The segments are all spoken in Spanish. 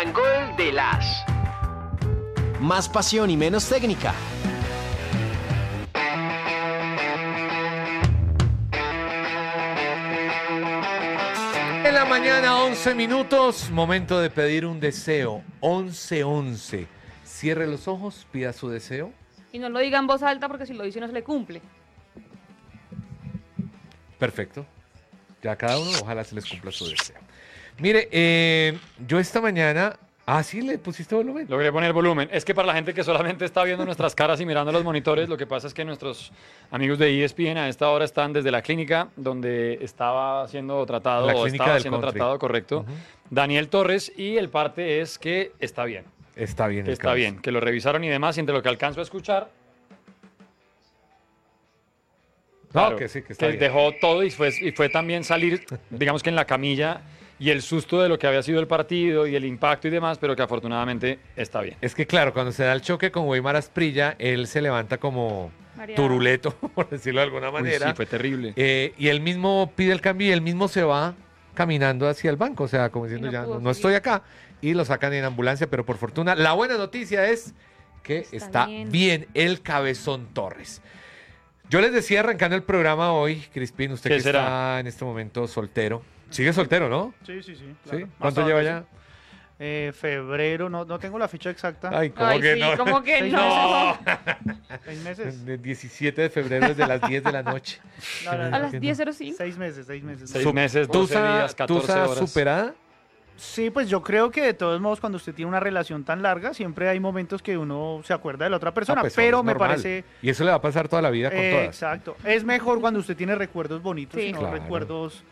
Frangol de las. Más pasión y menos técnica. En la mañana, 11 minutos, momento de pedir un deseo. 11:11. Cierre los ojos, pida su deseo. Y no lo diga en voz alta porque si lo dice no se le cumple. Perfecto. Ya cada uno, ojalá se les cumpla su deseo. Mire, yo esta mañana... Ah, sí, le pusiste volumen. Logré poner volumen. Es que para la gente que solamente está viendo nuestras caras y mirando los monitores, lo que pasa es que nuestros amigos de ESPN a esta hora están desde la clínica donde estaba siendo tratado, La o clínica estaba del siendo country. tratado, correcto, Daniel Torres, y el parte es que está bien. Está bien. Que el está caso. bien, que lo revisaron y demás, y entre lo que alcanzo a escuchar... No, claro, que sí, que está bien. dejó todo y fue también salir, digamos que en la camilla, y el susto de lo que había sido el partido y el impacto y demás, pero que afortunadamente está bien. Es que claro, cuando se da el choque con Weimar Asprilla, él se levanta como Mareado. turuleto, por decirlo de alguna Uy, manera. sí, fue terrible. Y él mismo pide el cambio y él mismo se va caminando hacia el banco, o sea, como diciendo no ya pudo no seguir. estoy acá, y lo sacan en ambulancia, pero por fortuna, la buena noticia es que está bien el Cabezón Torres. Yo les decía arrancando el programa hoy, Crispín, usted ¿Qué que será? está en este momento soltero. Sigue soltero, ¿no? Sí. ¿Sí? Claro. ¿Cuánto Más lleva tarde, ya? sí. Febrero, no tengo la fecha exacta. Ay, ¿cómo Ay, que sí, no? como que 6 no. 6 meses. El 17 de febrero desde las 10 de la noche. No, A las 10:05. 6 meses, 6 meses. 6 meses, 12 días, 14 horas. superada? Sí, pues yo creo que de todos modos cuando usted tiene una relación tan larga, siempre hay momentos que uno se acuerda de la otra persona, pues, pero es me normal. parece... Y eso le va a pasar toda la vida con todas. Exacto. Es mejor cuando usted tiene recuerdos bonitos Sí. y no Claro. recuerdos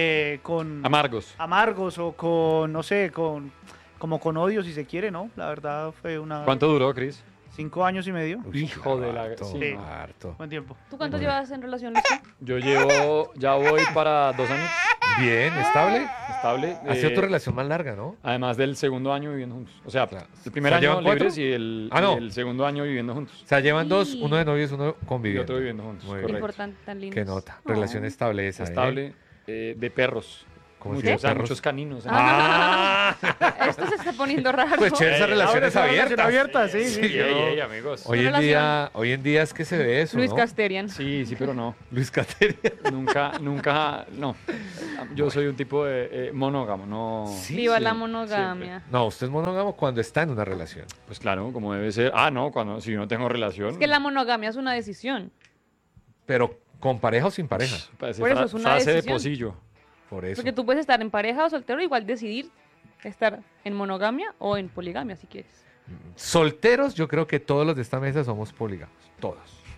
con Amargos. amargos o con, no sé, como con odio si se quiere, ¿no? La verdad fue una... ¿Cuánto duró, Cris? 5 años y medio. Uy, Hijo de la- harto, sí. harto. Buen tiempo. ¿Tú cuánto llevas en relación, Luis? Yo ya voy para 2 años Bien, estable. estable. Ha sido tu relación más larga, ¿no? Además del segundo año viviendo juntos. O sea, Claro. el primer O sea, año ¿llevan 4? libres y el, Ah, no. y el segundo año viviendo juntos. O sea, llevan dos, Sí. uno de novios, uno Y conviviendo. otro viviendo juntos, Muy bien. correcto. Importante, tan lindo. Qué nota. Relación estable esa, ¿eh? Estable, de perros. ¿Cómo Muchos, así de o sea, perros? muchos caninos. ¡Ah! Esto se está poniendo raro. Pues chévere esas relaciones ahora es una abiertas. relación abierta, sí, sí. Ey, amigos. Hoy en día es que se ve eso, Luis ¿no? Casterian. Sí, pero no. Luis Cateria. Nunca, no. Yo soy un tipo de monógamo, no. Sí, Viva sí, la monogamia. No, usted es monógamo cuando está en una relación. Pues claro, como debe ser. Ah, no, si yo no tengo relación. Es que la monogamia es una decisión. Pero con pareja o sin pareja. Parece por eso es una frase de decisión. pocillo. Por eso. Porque tú puedes estar en pareja o soltero, igual decidir estar en monogamia o en poligamia si quieres. Solteros, yo creo que todos los de esta mesa somos polígamos. Todos.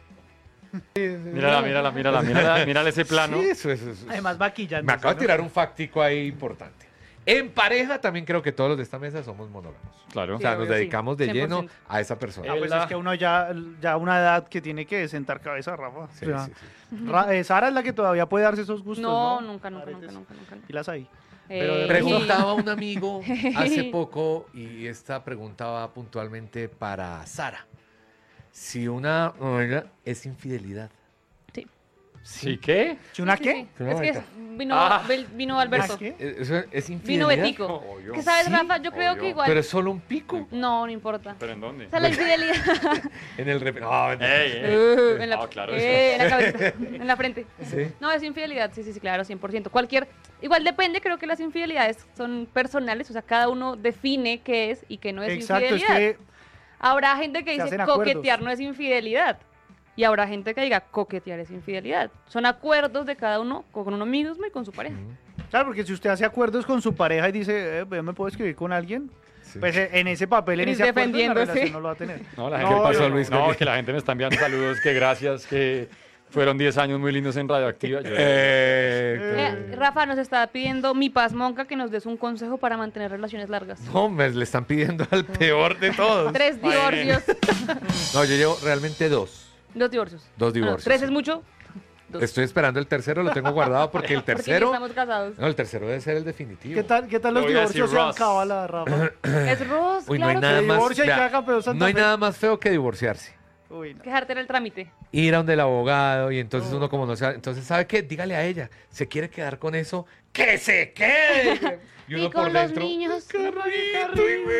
Mírala ese plano. Sí, eso. Además maquillando. Me acabo de tirar un factico ahí importante. En pareja también creo que todos los de esta mesa somos monógamos. Claro. O sea, Sí, nos obvio, sí. dedicamos de lleno 100%. a esa persona. Ah, pues es que uno ya una edad que tiene que sentar cabeza, Rafa. Sí, O sea, sí, sí. Sara es la que todavía puede darse esos gustos, ¿no? No, nunca. Aretes. nunca. Y las hay. Eh, Pero de Preguntaba un amigo hace poco, y esta pregunta va puntualmente para Sara. Si una novela es infidelidad. Sí. ¿Sí qué? ¿Si una Sí, qué? sí. Una Es que vuelta. vino Alberto. ¿Más qué? ¿Eso es Vino infidelidad? Betico. Obvio. ¿Qué sabes, Sí, Rafa? Yo creo obvio. que igual... Pero es solo un pico. No importa. ¿Pero en dónde? O sea, la infidelidad... En el no, en la, claro. en la cabecita, en la frente. Sí. No, es infidelidad, sí, claro, 100%. Igual depende, creo que las infidelidades son personales, o sea, cada uno define qué es y qué no es Exacto, es infidelidad. que Habrá gente que se dice hacen acuerdos. coquetear no es infidelidad. Y habrá gente que diga coquetear es infidelidad. Son acuerdos de cada uno con uno mismo y con su pareja. claro, porque si usted hace acuerdos con su pareja y dice, ¿yo me puedo escribir con alguien? Sí. Pues en ese papel, en Cris ese acuerdo, la defendiéndose. relación no lo va a tener. No, la No, gente, ¿Qué pasó, Luis? No, que la gente me está enviando saludos, que gracias, que fueron 10 años muy lindos en Radioactiva. Rafa nos está pidiendo mi paz monca que nos des un consejo para mantener relaciones largas. No, le están pidiendo al peor de todos. 3 divorcios. No, yo llevo realmente 2. 2 divorcios. 2 divorcios. 3 sí. es mucho. 2. Estoy esperando el tercero, lo tengo guardado porque el Porque tercero... estamos casados. No, el tercero debe ser el definitivo. ¿Qué tal Lo los voy a decir divorcios sean Ross. cábala, Rafa? Es Ross, Uy, no hay claro. nada Se más... divorcia y vea, queda campeón Santa no hay Fe. nada más feo que divorciarse. Uy, no. Quejarte en el trámite. Ir a donde el abogado y entonces uno como no sabe... Entonces, ¿sabe qué? Dígale a ella. ¿Se quiere quedar con eso? ¡Que se quede! Y uno con por los dentro... niños. ¡Qué rico!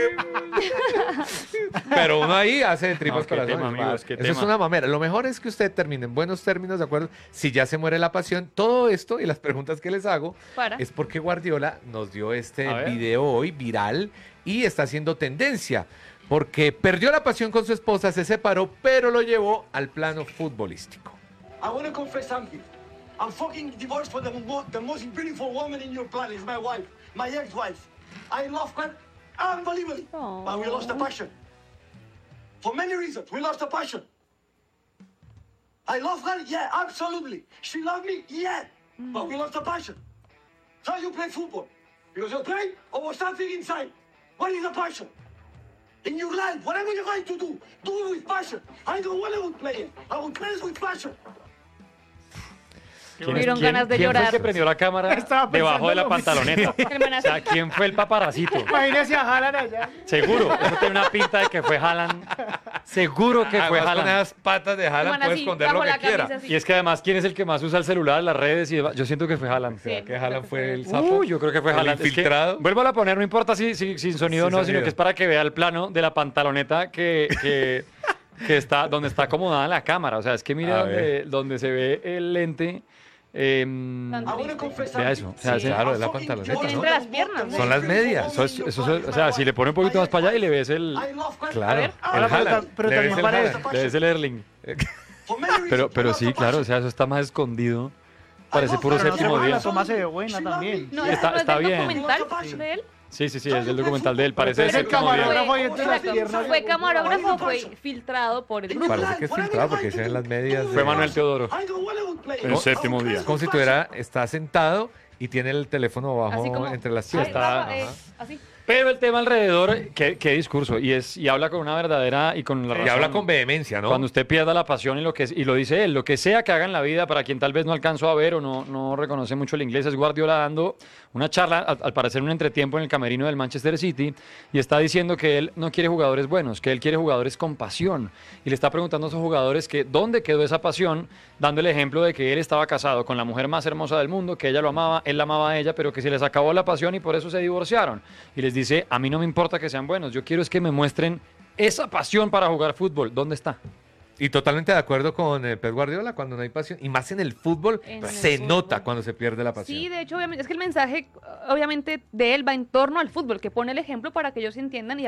Pero uno ahí hace de tripas No, qué corazones. tema, amigos, qué Eso es tema. una mamera. Lo mejor es que usted termine en buenos términos, ¿de acuerdo? Si ya se muere la pasión, todo esto y las preguntas que les hago Para. es porque Guardiola nos dio este A ver. video hoy viral y está haciendo tendencia. Porque perdió la pasión con su esposa, se separó, pero lo llevó al plano futbolístico. I want to confess something. I'm fucking divorced for the most beautiful woman in your planet, my wife, my ex-wife. I love her unbelievably, but we lost the passion. For many reasons, we lost the passion. I love her, yeah, absolutely. She loved me, yeah, but we lost the passion. So you play football because you play or something inside. What is the passion? In your life, whatever you're going to do it with passion. I don't want to play it. I will play it with passion. Tuvieron ganas de ¿Quién fue el llorar. que prendió la cámara Estaba debajo de la pensando lo mismo. pantaloneta? O sea, ¿quién fue el paparacito? Imagínese a Haaland allá. Seguro, eso tiene una pinta de que fue Haaland. Seguro que fue Además, con Haaland. esas patas de Haaland Como puede así, esconder lo bajo que la camisa, quiera. así. Y es que además, ¿quién es el que más usa el celular, las redes? Y demás? Yo siento que fue Haaland. Sí. ¿Será que Haaland fue el sapo? Yo creo que fue ¿El Haaland. Es que, infiltrado? vuelvo a poner, no importa si sin sonido o Sin no, sino sonido. que es para que vea el plano de la pantaloneta que está, donde está acomodada la cámara. O sea, es que mira A ver. donde se ve el lente. I want to confess Vea something. eso. O sea, Sí. Claro, es la I'm fucking pantaloneta, divorced ¿no? for the Entre las piernas, most Son las beautiful medias. woman in your planet, o sea, my si le wife, pone un poquito my más para allá y le ves ex-wife. el... I love her. Claro, ver. el Ahora, Haaland. pero Le también ves el parece- Haaland. Le ves el Erling. For many reasons, Pero we lost sí, the claro, o passion. sea, eso está más escondido. Parece puro Pero no séptimo se día. la toma se ve buena también. No, Sí, ¿eso no es está del bien. documental de él? Sí, es del documental de él. Parece Pero el séptimo día. camarógrafo y entre las Fue- piernas. ¿Fue camarógrafo o fue filtrado por el grupo? Parece que es filtrado porque se ven las medias. Fue Manuel Teodoro. I don't want to play. El séptimo día. Es como si tuviera, está sentado y tiene el teléfono Así como abajo entre las Ay, piernas. Rafa, Ajá. así. Pero el tema alrededor, qué discurso. Y habla con una verdadera y con la Y razón. habla con vehemencia, ¿no? Cuando usted pierda la pasión y lo dice él, lo que sea que haga en la vida, para quien tal vez no alcanzó a ver o no reconoce mucho el inglés, es Guardiola dando una charla, al parecer un entretiempo en el camerino del Manchester City, y está diciendo que él no quiere jugadores buenos, que él quiere jugadores con pasión. Y le está preguntando a esos jugadores que dónde quedó esa pasión, dando el ejemplo de que él estaba casado con la mujer más hermosa del mundo, que ella lo amaba, él la amaba a ella, pero que se les acabó la pasión y por eso se divorciaron. Y les dice, a mí no me importa que sean buenos, yo quiero es que me muestren esa pasión para jugar fútbol. ¿Dónde está? Y totalmente de acuerdo con Pep Guardiola, cuando no hay pasión, y más en el fútbol, En el se fútbol. nota cuando se pierde la pasión. Sí, de hecho, obviamente, es que el mensaje, obviamente, de él va en torno al fútbol, que pone el ejemplo para que ellos entiendan y